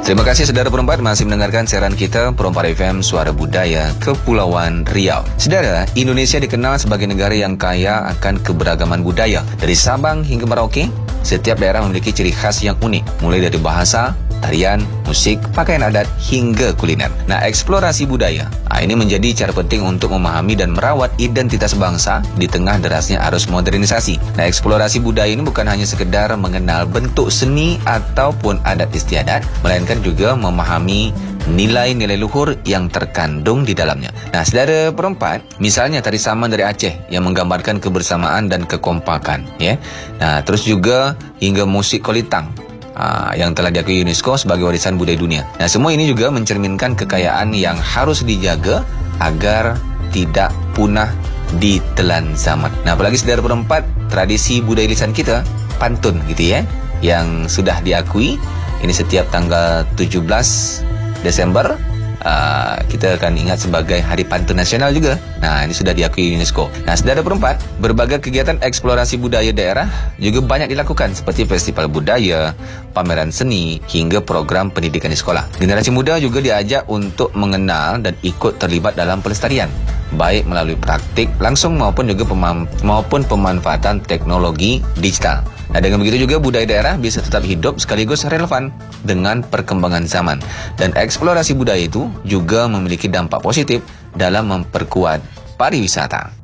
Terima kasih saudara perempat masih mendengarkan siaran kita Perempat FM Suara Budaya Kepulauan Riau. Saudara, Indonesia dikenal sebagai negara yang kaya akan keberagaman budaya. Dari Sabang hingga Merauke, setiap daerah memiliki ciri khas yang unik, mulai dari bahasa, tarian, musik, pakaian adat, hingga kuliner. Nah, eksplorasi budaya ini menjadi cara penting untuk memahami dan merawat identitas bangsa di tengah derasnya arus modernisasi. Nah, eksplorasi budaya ini bukan hanya sekedar mengenal bentuk seni ataupun adat istiadat, melainkan juga memahami nilai-nilai luhur yang terkandung di dalamnya. Nah, saudara perempat, misalnya tari saman dari Aceh yang menggambarkan kebersamaan dan kekompakan, ya. Nah, terus juga hingga musik kolintang yang telah diakui UNESCO sebagai warisan budaya dunia. Nah, semua ini juga mencerminkan kekayaan yang harus dijaga agar tidak punah ditelan zaman. Nah, apalagi saudara perempat, tradisi budaya lisan kita, pantun gitu ya, yang sudah diakui. Ini setiap tanggal 17 Desember kita akan ingat sebagai Hari Pantun Nasional juga. Nah, ini sudah diakui UNESCO. Nah, saudara perempat, berbagai kegiatan eksplorasi budaya daerah juga banyak dilakukan seperti festival budaya, pameran seni, hingga program pendidikan di sekolah. Generasi muda juga diajak untuk mengenal dan ikut terlibat dalam pelestarian, baik melalui praktik langsung maupun juga pemanfaatan teknologi digital. Nah, dengan begitu juga budaya daerah bisa tetap hidup sekaligus relevan dengan perkembangan zaman. Dan eksplorasi budaya itu juga memiliki dampak positif dalam memperkuat pariwisata.